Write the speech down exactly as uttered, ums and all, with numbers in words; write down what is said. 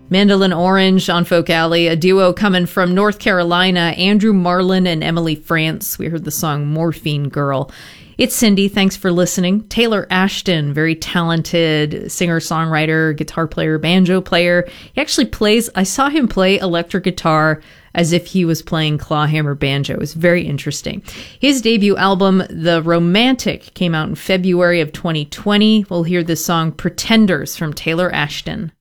Mandolin Orange on Folk Alley, a duo coming from North Carolina, Andrew Marlin and Emily France. We heard the song Morphine Girl. It's Cindy. Thanks for listening. Taylor Ashton, very talented singer-songwriter, guitar player, banjo player. He actually plays, I saw him play electric guitar as if he was playing clawhammer banjo. It was very interesting. His debut album, The Romantic, came out in February of twenty twenty. We'll hear the song Pretenders from Taylor Ashton.